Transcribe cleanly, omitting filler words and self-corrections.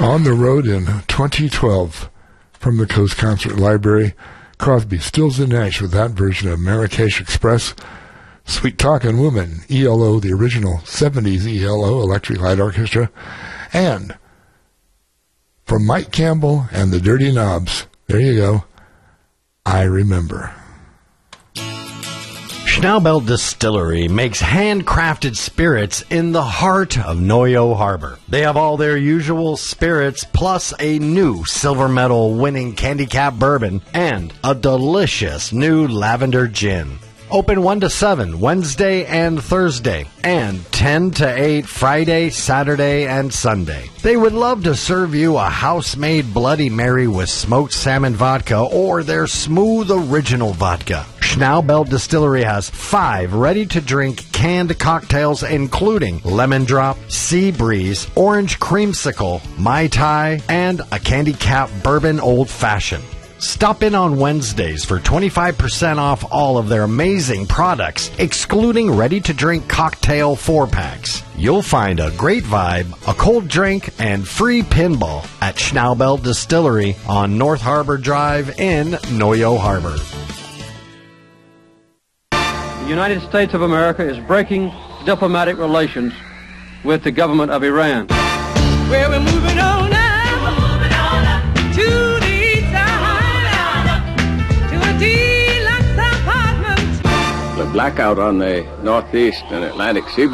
On the road in 2012 from the Coast Concert Library, Crosby, Stills and Nash with that version of Marrakesh Express. Sweet Talkin' Woman, ELO, the original 70s ELO, Electric Light Orchestra. And from Mike Campbell and the Dirty Knobs, there you go, I Remember. Schnaubelt Distillery makes handcrafted spirits in the heart of Noyo Harbor. They have all their usual spirits, plus a new silver medal winning Candy Cap bourbon and a delicious new lavender gin. Open 1 to 7 Wednesday and Thursday, and 10 to 8 Friday, Saturday, and Sunday. They would love to serve you a house-made Bloody Mary with smoked salmon vodka or their smooth original vodka. Schnaubelt Distillery has 5 ready-to-drink canned cocktails including Lemon Drop, Sea Breeze, Orange Creamsicle, Mai Tai, and a Candy Cap Bourbon Old Fashioned. Stop in on Wednesdays for 25% off all of their amazing products, excluding ready-to-drink cocktail 4-packs. You'll find a great vibe, a cold drink, and free pinball at Schnaubelt Distillery on North Harbor Drive in Noyo Harbor. The United States of America is breaking diplomatic relations with the government of Iran. Well, we're moving on now to the east side, to a deluxe apartment. The blackout on the northeast and Atlantic seaboard